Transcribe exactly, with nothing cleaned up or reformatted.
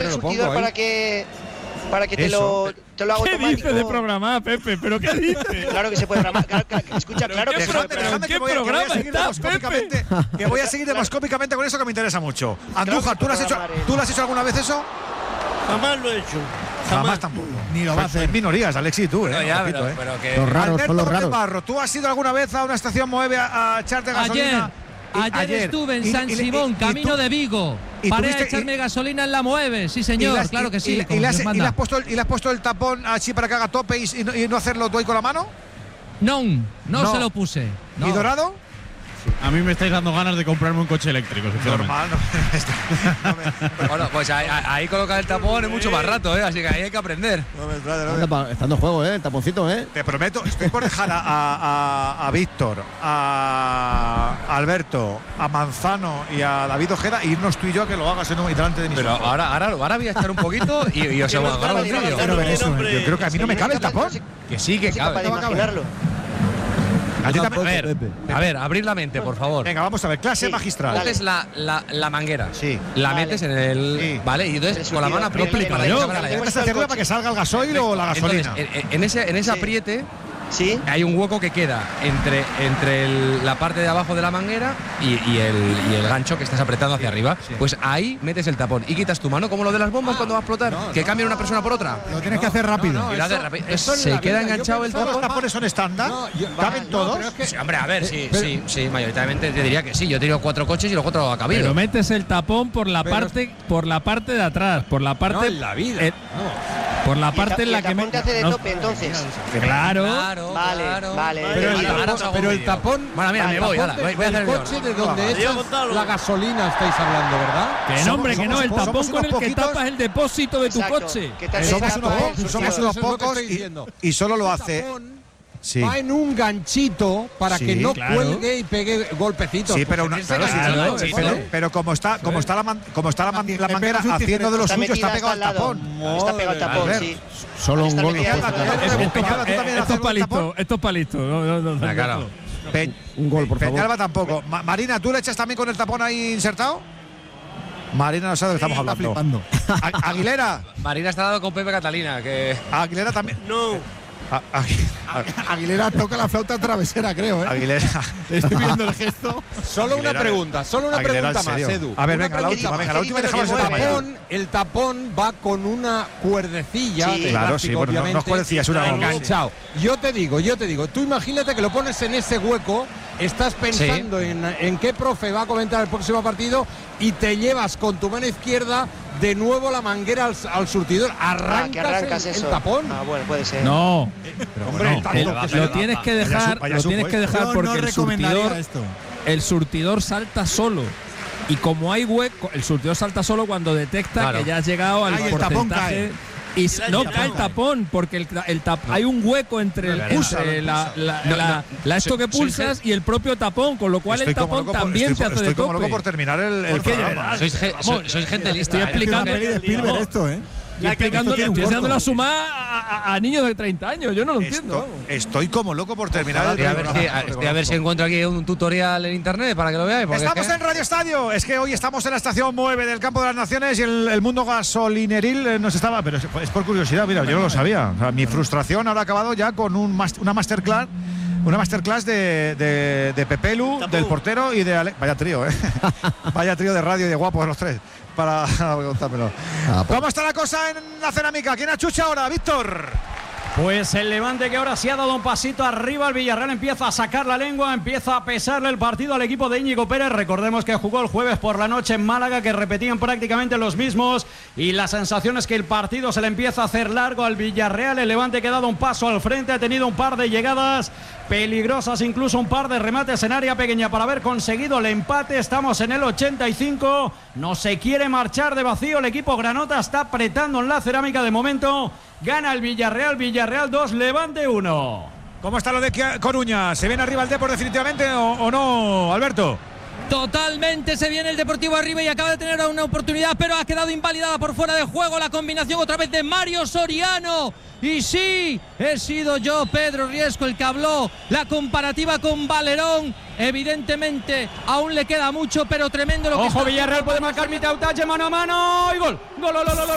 el surtidor para que para que te lo, te lo haga ¿Qué automático? dices de programar, Pepe? ¿Pero qué dices? Claro que se puede programar. Claro, claro, escucha, claro que se puede programar. ¿Qué programa estás, Pepe? Que voy a seguir demoscópicamente con eso que me interesa mucho. Andújar, ¿tú lo has hecho, ¿tú lo has hecho alguna vez eso? Jamás lo he hecho. Jamás, Jamás tampoco. Ni lo va a hacer. En minorías, Alexi, tú, ¿eh? No, ya, poquito, pero, ¿eh? pero que… Los raros, Alberto son los Gómez raros. Barro, ¿tú has ido alguna vez a una estación Moeve a, a echarte gasolina? Ayer, ayer estuve en Y- San y- y- Simón, y camino tú- de Vigo. y Paré a tuviste- echarme y- gasolina en la Moeve, sí señor, ¿Y le has- claro que y- sí. y- como y le has- Dios y manda. le has puesto el, y le has puesto el tapón así para que haga tope y, y no, y no hacerlo tú ahí con la mano? No, no, No. se lo puse. No. ¿Y Dorado? A mí me estáis dando ganas de comprarme un coche eléctrico, sinceramente. Normal, no. Bueno, pues ahí, ahí colocar el tapón es mucho más rato, ¿eh? Así que ahí hay que aprender. No me extraña, no me- Anda, pa- Está en juego, ¿eh? El taponcito, ¿eh? Te prometo, estoy por dejar a, a, a- a Víctor, a Alberto, a Manzano y a David Ojeda e irnos tú y yo a que lo hagas en un, y delante de mis Pero ojos. ahora, ahora, ahora voy a estar un poquito y, y os Que no hago está un mal, vídeo. no, Quiero ver bien, eso, hombre. yo creo que a mí no me cabe el tapón. Que sí, que No soy capaz cabe. de imaginarlo. A ti Yo también- A ver, Pepe. a ver, abrir la mente, por favor. Venga, vamos a ver, clase Sí, magistral. dale. Coges la, la, la manguera, Sí. la Vale. metes en el… Sí. Vale, y entonces El con la mano surtidor. aprietas para Explícalo, que yo, abra la que llave. Esta hacia arriba para que salga el gasoil o la Entonces, gasolina. en, en ese, en ese Sí. apriete Sí. hay un hueco que queda entre, entre el- la parte de abajo de la manguera y, y el, y el gancho que estás apretando hacia arriba. Pues ahí metes el tapón y quitas tu mano, como lo de las bombas cuando va a explotar, que cambia una persona por otra. Lo tienes que hacer rápido. Y lo hace eso- rápido. eso en Se la queda vida, yo enganchado el pensaba- ¿Todos tapón. los tapones son estándar? No, yo- ¿Caben no, todos? pero es que- Sí, hombre, a ver, sí, pero- sí, sí, mayoritariamente te diría que sí. Yo he tenido cuatro coches y los cuatro ha cabido. Pero metes el tapón por la Pero- parte por la parte de atrás, por la parte No, en la vida. eh, por la Y el parte ta- en y la el que tapón me te hace de no- tope, entonces. Claro. Claro, Vale, claro. vale. Pero el Vale, ahora os tapón, hago pero un el vídeo. tapón. Bueno, mira, Vale, me voy, tapón ala, voy, de- voy a hacer del el coche vídeo. de donde Adiós, echas Gonzalo. la gasolina estáis hablando, ¿verdad? Que no, Somos- hombre, que no, somos- el tapón somos con unos el que poquitos. tapas el depósito de tu Exacto, coche. que te hace Somos el unos, tapón, po- somos surtidor. unos Eso es lo que pocos estoy y, diciendo. y solo lo El hace. tapón Sí. Va en un ganchito para Sí, que no claro. cuelgue y pegue golpecitos. Sí, pero, Pues una- en ese claro, sí, ganchito, claro, ¿no? pero, pero como está, como está la, man- como está la, man- la Le manguera pegas un haciendo de lo Está suyo, está metida pegado al hasta al lado. tapón. Está pegado al tapón, Madre. sí. Solo un Está gol. metida nos hasta puede al sacar. lado. Esto- Peñalba, ¿tú también Eh, haces Estos algo del tapón? palitos, estos palitos. No, no, no, Ah, claro. Pe- Un gol, por favor. Peñalba tampoco. Ma- Marina, ¿tú le echas también con el tapón ahí insertado? Marina no sabe de lo que estamos Está hablando. flipando. A- Aguilera. Marina está dado con Pepe Catalina, que… Aguilera también. No. A- a- Aguilera toca la flauta travesera, creo, ¿eh? Aguilera. Estoy viendo el gesto. Solo una Aguilera, pregunta, solo una Aguilera, pregunta ¿en más, serio? Edu. A ver, Una venga, la pregunta última, más. venga, la última y ¿Qué dejamos dices el El que tamaño. tapón, el tapón va con una cuerdecilla Sí. de Claro, plástico, sí, bueno, no- no obviamente, es cuerdecilla, es una goma. enganchado. Yo te digo, yo te digo, tú imagínate que lo pones en ese hueco, estás pensando en, en qué profe va a comentar el próximo partido y te llevas con tu mano izquierda de nuevo la manguera al, al surtidor. Ah, Arrancas, que arrancas el, eso. el tapón. Ah, bueno, puede ser. No, Hombre, no, tanto el- que lo se- tienes que vaya dejar, su- vaya lo su tienes que puesto. dejar Yo porque no el recomendaría surtidor, esto. el surtidor salta solo. Y como hay hueco, el surtidor salta solo cuando detecta Claro. que ya has llegado al Ay, el tapón porcentaje. cae. Y s- no cae el tapón porque el, el tap- hay un hueco entre, el, entre la, la, No, la- no, la esto soy- que soy pulsas y el propio tapón, con lo cual Estoy el como tapón loco por- también estoy, te hace estoy de como loco tope. por terminar el, el Porque, programa. Sois, ge- sois, sois gente lista. Estoy ¿eh? explicando, Es una peli de Spielberg no, esto, ¿eh? estoy explicando, tiene un estoy enseñándolo corto. a sumar a, a- a niños de treinta años. Yo no lo entiendo. Esto- estoy como loco por terminar el Estoy a ver si, programa. a- estoy a ver si encuentro aquí un tutorial en internet para que lo veáis. porque Estamos es que- en Radio Estadio. Es que hoy estamos en la estación nueve del Campo de las Naciones y el, el mundo gasolineril eh, nos estaba. Pero es, es por curiosidad, mira, yo no lo sabía. O sea, mi frustración ahora ha acabado ya con un mas- una masterclass. Una masterclass de, de, de Pepelu, Tapú. del portero y de Ale- Vaya trío, ¿eh? Vaya trío de radio y de guapos los tres. Para contármelo. Ah, pues. ¿Cómo está la cosa en la cerámica? ¿Quién achucha ahora, Víctor? Pues el Levante, que ahora se ha dado un pasito arriba, el Villarreal empieza a sacar la lengua, empieza a pesarle el partido al equipo de Íñigo Pérez. Recordemos que jugó el jueves por la noche en Málaga, que repetían prácticamente los mismos, y la sensación es que el partido se le empieza a hacer largo al Villarreal. El Levante que ha dado un paso al frente, ha tenido un par de llegadas peligrosas, incluso un par de remates en área pequeña para haber conseguido el empate. Estamos en el ochenta y cinco, no se quiere marchar de vacío el equipo granota, está apretando en la cerámica de momento. Gana el Villarreal, Villarreal dos, Levante uno. ¿Cómo está lo de Kia- Coruña? ¿Se viene arriba el Depor definitivamente o, o no, Alberto? Totalmente se viene el Deportivo arriba y acaba de tener una oportunidad, pero ha quedado invalidada por fuera de juego la combinación otra vez de Mario Soriano. Y sí, he sido yo, Pedro Riesco, el que habló la comparativa con Valerón. Evidentemente aún le queda mucho, pero tremendo lo que Ojo, está Villarreal puede marcar mitad tache, mano a mano y gol. Gol, gol, gol, gol, gol.